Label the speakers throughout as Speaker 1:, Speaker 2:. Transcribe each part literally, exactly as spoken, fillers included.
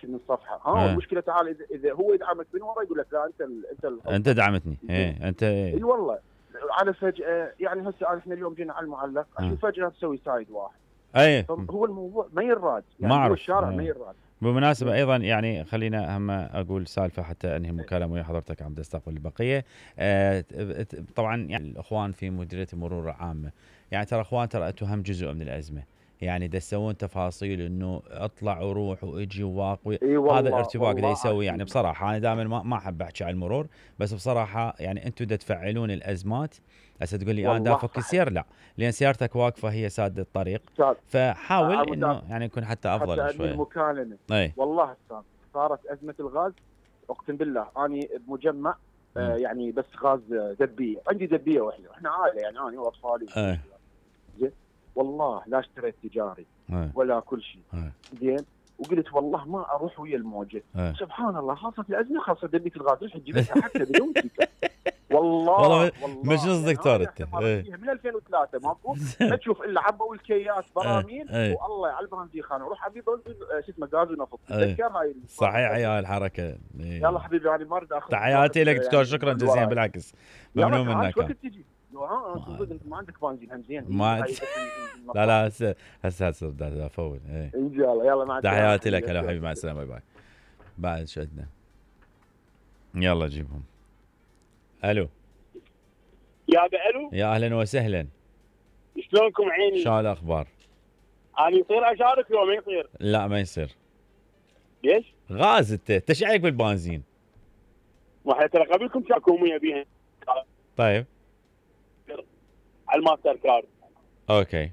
Speaker 1: يحكي من صفحه. ها المشكله تعال اذا, إذا هو يدعمك من ورا يقول لك لا انت ال انت ال
Speaker 2: انت دعمتني. ايه انت
Speaker 1: اي والله. على فجاه يعني هسه احنا اليوم جينا على المعلق عشان فجاه تسوي سايد واحد.
Speaker 2: اي
Speaker 1: هو الموضوع ما يراد يعني، هو الشارع ما يراد.
Speaker 2: بالمناسبة أيضا يعني خلينا هم أقول سالفة حتى أنهي المكالمة ويا حضرتك عم تستقبل البقية. آه طبعا يعني الأخوان في مديرية المرور العامة يعني ترى أخوان ترى أنتم هم جزء من الأزمة، يعني تسوون تفاصيل إنه أطلع وروح وإجي وواقوي.
Speaker 1: إيه
Speaker 2: هذا الارتباك ده يسوي يعني بصراحة أنا دائما ما ما أحب أحكي عن المرور، بس بصراحة يعني أنتم دا تفعلون الأزمات. هسه تقول لي أنا دا أفك السير، لا لأن سيارتك واقفة هي سادة الطريق، فحاول إنه يعني يكون حتى أفضل
Speaker 1: حتى
Speaker 2: شوية.
Speaker 1: المكالمة
Speaker 2: أي.
Speaker 1: والله استاذ صارت أزمة الغاز اقسم بالله اني بمجمع آه يعني بس غاز دبيه، عندي دبيه واحده، احنا عائله يعني انا واطفالي زين. والله لا اشتريت تجاري
Speaker 2: أي.
Speaker 1: ولا كل شيء
Speaker 2: زين،
Speaker 1: وقلت والله ما اروح ويا الموجه.
Speaker 2: أي.
Speaker 1: سبحان الله خاصه الازمه خاصه دبيه الغاز رح تجيبها حتى بدون تيكت. والله
Speaker 2: والله
Speaker 1: والله
Speaker 2: مش قصدك دكتور انت
Speaker 1: من ألفين وثلاثة ماكو ما تشوف الا عبوا الكياس براميل والله على البنزين خانه روح ابي شو اسمه غاز ونفط. تذكر هاي
Speaker 2: صحيح يا الحركه.
Speaker 1: يلا حبيبي يعني ما اريد اخذ
Speaker 2: تحياتي لك دكتور، شكرا جزيلا بالعكس ممنون منك.
Speaker 1: وقت تجي ها انت انت ما عندك بنزين هم زين
Speaker 2: ما لا لا هسه هسه هسه بدي افول. اي
Speaker 1: ان شاء الله يلا مع السلامه.
Speaker 2: تحياتي لك هلا حبيبي مع السلامه باي باي. بعد شدنا يلا جيبهم. الو
Speaker 3: يا الو
Speaker 2: يا اهلا وسهلا،
Speaker 3: شلونكم عيني؟
Speaker 2: شو الاخبار؟
Speaker 3: انا يصير اشارك لو ما يصير؟
Speaker 2: لا ما يصير.
Speaker 3: ليش؟
Speaker 2: غاز انت ايش عليك بالبنزين؟
Speaker 3: ما احنا ترى قبلكم حكوميه بيها.
Speaker 2: طيب
Speaker 3: على الماستر كارد.
Speaker 2: اوكي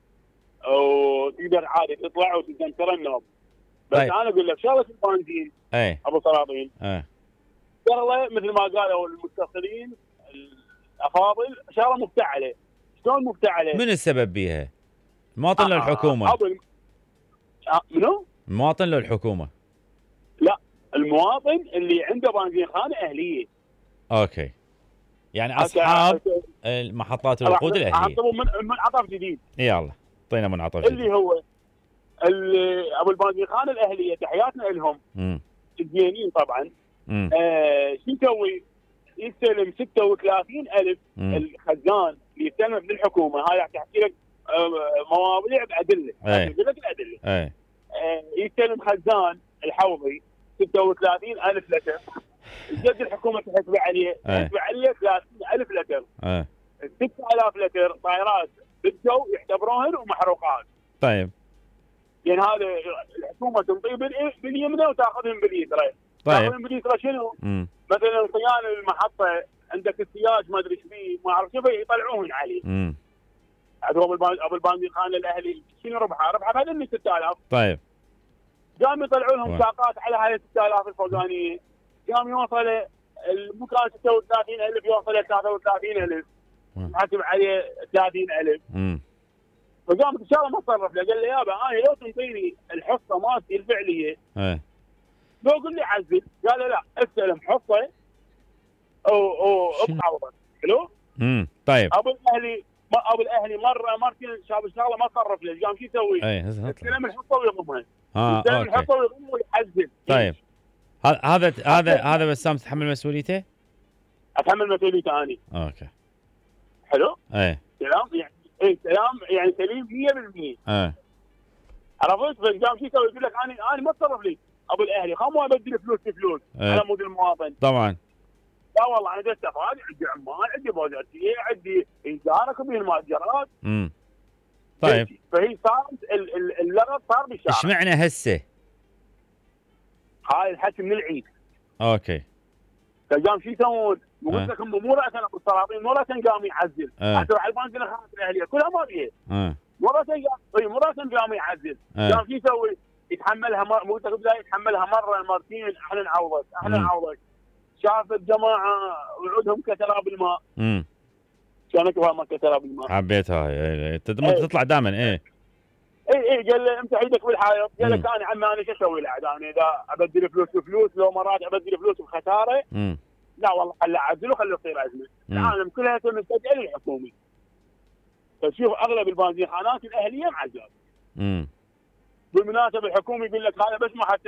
Speaker 3: وتقدر عادي تطلع وتقدر ترنب. بس
Speaker 2: طيب.
Speaker 3: انا اقول لك شغله البنزين
Speaker 2: اي
Speaker 3: ابو سلاطين
Speaker 2: اي
Speaker 3: شغله مثل ما قالوا المتصلين الافاضل شغله مفتعله. شلون مفتعله؟
Speaker 2: من السبب بيها؟ المواطن
Speaker 3: آه
Speaker 2: لو الحكومه؟
Speaker 3: آه منو؟
Speaker 2: المواطن لو الحكومه؟
Speaker 3: لا المواطن اللي عنده بنزين خانه اهليه.
Speaker 2: اوكي يعني اصحاب المحطات الوقود الاهليه.
Speaker 3: من منعطف جديد.
Speaker 2: يلا اعطينا منعطف جديد
Speaker 3: اللي هو اللي ابو البنزين خانه الاهليه تحياتنا لهم. الزينين طبعا. آه شو يسوي؟ يستلم ستة وثلاثين ألف الخزان اللي يستلم من الحكومه. هاي تحكي لك مواضيع بادله. اقول لك الادله.
Speaker 2: آه
Speaker 3: يستلم خزان الحوضي ستة وثلاثين ألف لتر. الجد الحكومه تحسب عليه تحسب عليه ثلاثين ألف لتر.
Speaker 2: اه
Speaker 3: ستة آلاف لتر طائرات بالجو يعتبروهن ومحروقات.
Speaker 2: طيب
Speaker 3: يعني هذا الحكومه تنطيه باليمنى وتاخذهم باليسرى.
Speaker 2: طيب
Speaker 3: تاخذهم باليسرى شنو؟ مم. مثلا صيانه المحطه عندك السياج ما ادري ايش فيه ما اعرف شو يطلعوهن عليه. امم ابو البنزين خانه الاهلي شنو ربحها؟ ربحها بعدين ستة آلاف.
Speaker 2: طيب
Speaker 3: قام يطلعوا لهم ساقات على هاي ستة آلاف الفوقانيه. قام يوصل المكان ستة وثلاثين ألف يوصل ثلاثة وثلاثين ألف. حاسب عليه ثلاثين ألف. امم فقام ان شاء الله ما تصرف له. قال لي يابا انا لو تنطيني الحصه مالتي الفعليه
Speaker 2: ايه
Speaker 3: لو قل لي عزل. قال لا استلم حصه او او ابقى حلو.
Speaker 2: امم طيب
Speaker 3: ابو الاهلي ابو الاهلي مره مرتين شاب الشغله ما صرف له. قام شو يسوي؟
Speaker 2: ايه
Speaker 3: استلم الحصه ويضمها.
Speaker 2: اه
Speaker 3: استلم الحصه ويضمها ويعزل.
Speaker 2: طيب هذا هذا هذا بسام تتحمل مسؤوليته؟
Speaker 3: اتحمل مسؤوليته اني.
Speaker 2: اوكي
Speaker 3: حلو.
Speaker 2: ايه
Speaker 3: كلام يعني ايه كلام يعني سليم مية بالمية.
Speaker 2: اه
Speaker 3: عرفت؟ فقام شو يسوي؟ يقول لك انا انا ما اتصرف لي ابو الاهلي خم ابدل فلوس بفلوس
Speaker 2: اه.
Speaker 3: على مود المواطن.
Speaker 2: طبعا
Speaker 3: لا والله انا قلت افادي عندي عمال عندي بوزارتيه عندي ايجارك وبين المؤجرات.
Speaker 2: امم طيب
Speaker 3: فهي صارت اللغط صار بالشارع.
Speaker 2: ايش معنى هسه؟
Speaker 3: هاي الحكي من العيد.
Speaker 2: اوكي
Speaker 3: فقام شو يسوون؟ قلت لك هم مو راسا ابو السلاطين مو راسا قام يعزل. حتى على البنزين خانت الاهليه كلها ما بيها.
Speaker 2: اه
Speaker 3: مو راسا قام مو راسا قام يعزل. قام شو يسوي؟ يتحملها مر... مو بدايه يتحملها مره مرتين. احنا نعوضك احنا نعوضك. شاف الجماعه وعودهم كتراب الماء. امم كانت ما كتراب الماء.
Speaker 2: حبيتها هاي تطلع دائما. ايه
Speaker 3: اي اي قال له امسح ايدك بالحائط. قال لك انا عمي انا شو اسوي له؟ انا اذا ابدل فلوس بفلوس لو مرات ابدل فلوس بخساره. امم لا والله خليه عزله خليه يصير ازمه. العالم كلها تلتجئ للحكومه. فشوف اغلب البنزين خانات الاهليه معزله. امم بالمناسبه الحكومه يقول لك هذا بس ما